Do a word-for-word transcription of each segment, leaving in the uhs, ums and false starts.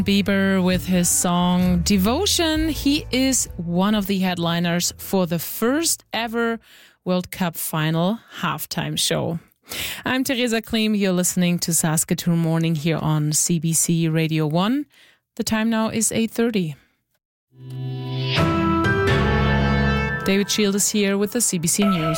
Bieber with his song Devotion. He is one of the headliners for the first ever World Cup final halftime show. I'm Theresa Klim. You're listening to Saskatoon Morning here on C B C Radio one. The time now is eight thirty. David Shield is here with the C B C News.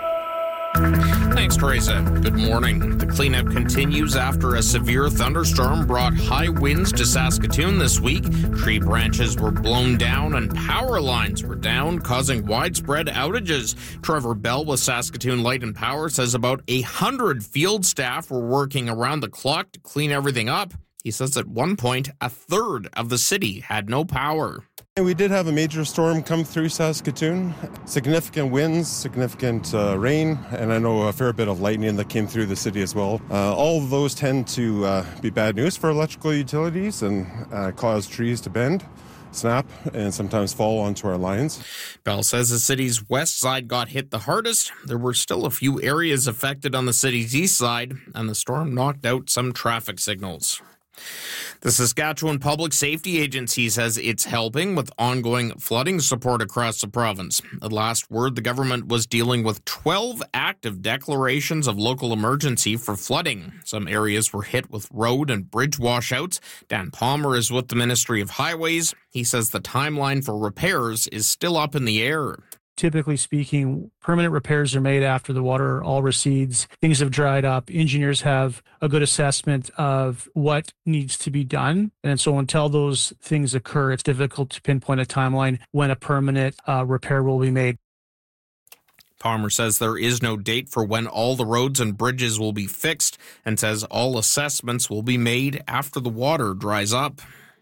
Thanks, Teresa. Good morning. The cleanup continues after a severe thunderstorm brought high winds to Saskatoon this week. Tree branches were blown down and power lines were down, causing widespread outages. Trevor Bell with Saskatoon Light and Power says about a hundred field staff were working around the clock to clean everything up. He says at one point, a third of the city had no power. We did have a major storm come through Saskatoon. Significant winds, significant uh, rain, and I know a fair bit of lightning that came through the city as well. Uh, all of those tend to uh, be bad news for electrical utilities and uh, cause trees to bend, snap, and sometimes fall onto our lines. Bell says the city's west side got hit the hardest. There were still a few areas affected on the city's east side, and the storm knocked out some traffic signals. The Saskatchewan Public Safety Agency says it's helping with ongoing flooding support across the province. At last word, the government was dealing with twelve active declarations of local emergency for flooding. Some areas were hit with road and bridge washouts. Dan Palmer is with the Ministry of Highways. He says the timeline for repairs is still up in the air. Typically speaking, permanent repairs are made after the water all recedes. Things have dried up. Engineers have a good assessment of what needs to be done. And so until those things occur, it's difficult to pinpoint a timeline when a permanent uh, repair will be made. Palmer says there is no date for when all the roads and bridges will be fixed and says all assessments will be made after the water dries up.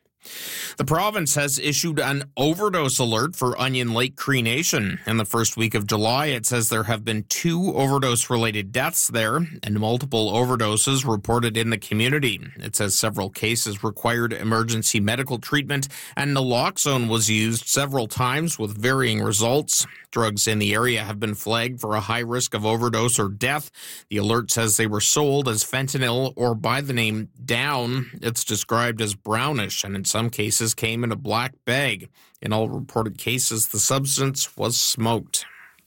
The province has issued an overdose alert for Onion Lake Cree Nation. In the first week of July, it says there have been two overdose-related deaths there and multiple overdoses reported in the community. It says several cases required emergency medical treatment, and naloxone was used several times with varying results. Drugs in the area have been flagged for a high risk of overdose or death. The alert says they were sold as fentanyl or by the name Down. It's described as brownish and in some cases came in a black bag. In all reported cases, the substance was smoked.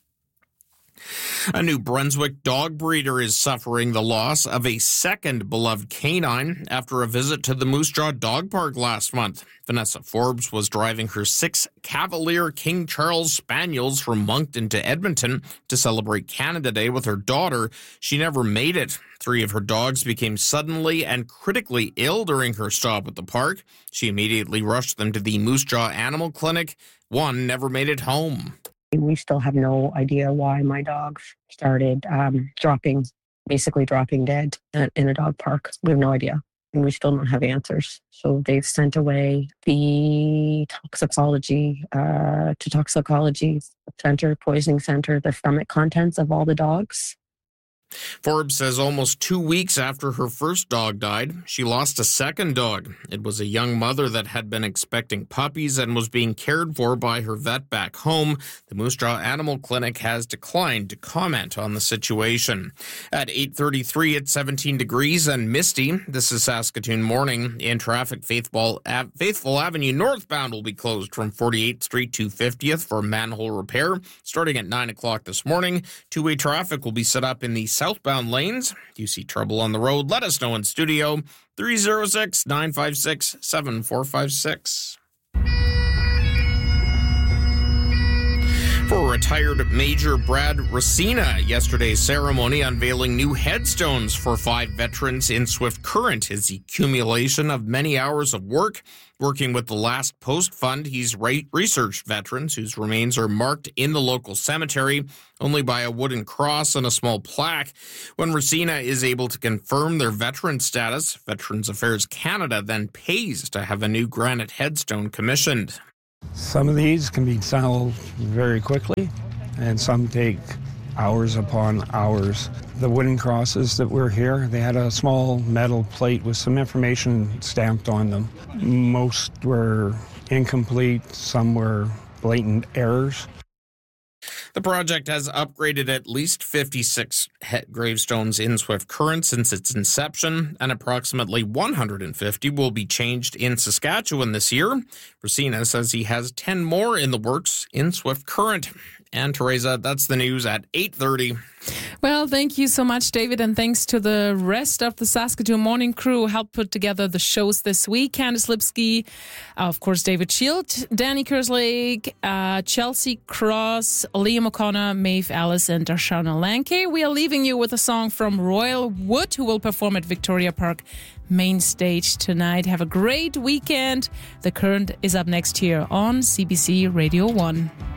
A New Brunswick dog breeder is suffering the loss of a second beloved canine after a visit to the Moose Jaw Dog Park last month. Vanessa Forbes was driving her six Cavalier King Charles Spaniels from Moncton to Edmonton to celebrate Canada Day with her daughter. She never made it. Three of her dogs became suddenly and critically ill during her stop at the park. She immediately rushed them to the Moose Jaw Animal Clinic. One never made it home. We still have no idea why my dogs started um, dropping, basically dropping dead in a dog park. We have no idea. And we still don't have answers. So they've sent away the toxicology uh, to toxicology center, poisoning center, the stomach contents of all the dogs. Forbes says almost two weeks after her first dog died, she lost a second dog. It was a young mother that had been expecting puppies and was being cared for by her vet back home. The Moose Jaw Animal Clinic has declined to comment on the situation. At eight thirty-three, it's seventeen degrees and misty. This is Saskatoon Morning. In traffic, Faithful, Faithful Avenue northbound will be closed from forty-eighth Street to fiftieth for manhole repair. Starting at nine o'clock this morning, two-way traffic will be set up in the southbound lanes. If you see trouble on the road, let us know in studio. three oh six, nine five six, seven four five six. For retired Major Brad Racina, yesterday's ceremony unveiling new headstones for five veterans in Swift Current is the accumulation of many hours of work. Working with the Last Post Fund, he's re- researched veterans whose remains are marked in the local cemetery only by a wooden cross and a small plaque. When Racina is able to confirm their veteran status, Veterans Affairs Canada then pays to have a new granite headstone commissioned. Some of these can be solved very quickly, and some take hours upon hours. The wooden crosses that were here, they had a small metal plate with some information stamped on them. Most were incomplete, some were blatant errors. The project has upgraded at least fifty-six gravestones in Swift Current since its inception, and approximately one hundred fifty will be changed in Saskatchewan this year. Racina says he has ten more in the works in Swift Current. And Teresa, that's the news at eight thirty. Well, thank you so much, David, and thanks to the rest of the Saskatoon Morning crew who helped put together the shows this week. Candice Lipsky, of course, David Shield, Danny Kerslake, uh, Chelsea Cross, Liam O'Connor, Maeve Ellis, and Darshana Lanke. We are leaving you with a song from Royal Wood, who will perform at Victoria Park main stage tonight. Have a great weekend. The Current is up next here on C B C Radio one.